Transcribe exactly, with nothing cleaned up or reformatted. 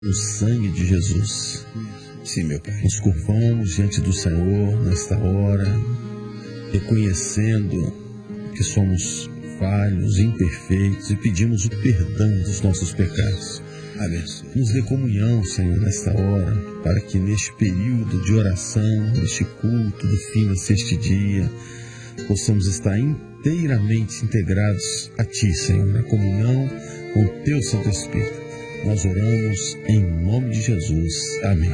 no sangue de Jesus. Sim, meu Pai. Nos curvamos diante do Senhor nesta hora, reconhecendo que somos falhos, imperfeitos e pedimos o perdão dos nossos pecados. Abençoe. Nos dê comunhão, Senhor, nesta hora, para que neste período de oração, neste culto do fim da sexta dia, possamos estar inteiramente integrados a Ti, Senhor, na comunhão com o Teu Santo Espírito. Nós oramos em nome de Jesus. Amém.